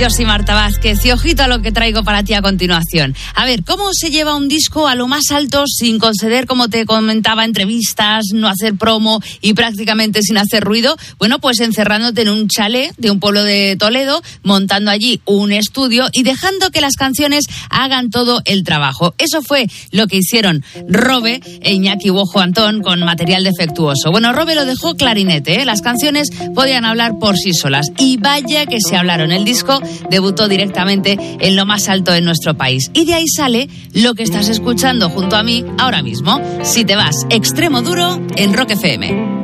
Yo soy Marta Vázquez y ojito a lo que traigo para ti a continuación. A ver, ¿cómo se lleva un disco a lo más alto sin conceder, como te comentaba, entrevistas, no hacer promo y prácticamente sin hacer ruido? Bueno, pues encerrándote en un chalet de un pueblo de Toledo, montando allí un estudio y dejando que las canciones hagan todo el trabajo. Eso fue lo que hicieron Robe e Iñaki Bojo Antón con Material Defectuoso. Bueno, Robe lo dejó clarinete, ¿eh? Las canciones podían hablar por sí solas. Y vaya que se hablaron. El disco debutó directamente en lo más alto de nuestro país. Y de ahí sale lo que estás escuchando junto a mí ahora mismo. Si te vas, Extremo Duro en Rock FM.